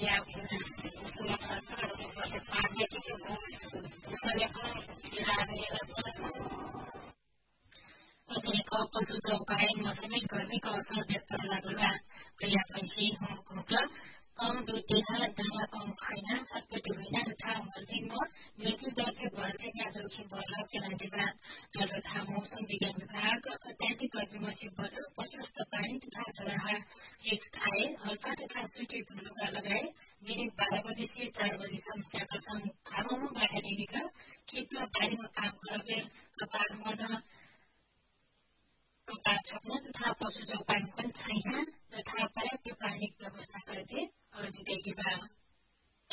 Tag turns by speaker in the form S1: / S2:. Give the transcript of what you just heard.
S1: पशु चौपाई मौसमी गर्मी का असर देखते लागला कया कैसी होगा कम दुध दाना कम खाना छटपटी होइन तथा मल्टिङमा मृत्यु दर के बढ़ते या जोखिम बढ़ला चलाइदिएका तथा मौसम विज्ञान विभाग अत्याधिक गर्मीमा सिब्बल प्रशस्त पानी तथा चलाहा चीज खाए हल्का तथा सुटी लुगा लगाए मिरिक 12 बजे से 4 बजेसम्म स्याहार खानामा बाहिर निका खेतमा बारीमा काम गरेर कपाल छप्न तथा पशु चौपाई पनि छैन तथा पर्याप्त पानी व्यवस्था करके और